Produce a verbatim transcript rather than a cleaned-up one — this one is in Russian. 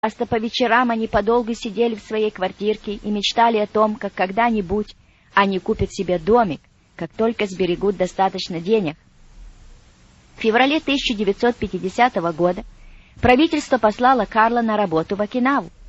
Часто по вечерам они подолгу сидели в своей квартирке и мечтали о том, как когда-нибудь они купят себе домик, как только сберегут достаточно денег. В феврале тысяча девятьсот пятидесятого года правительство послало Карла на работу в Окинаву.